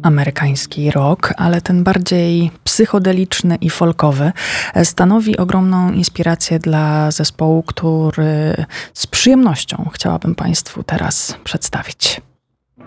amerykański rock, ale ten bardziej psychodeliczny i folkowy stanowi ogromną inspirację dla zespołu, który z przyjemnością chciałabym Państwu teraz przedstawić.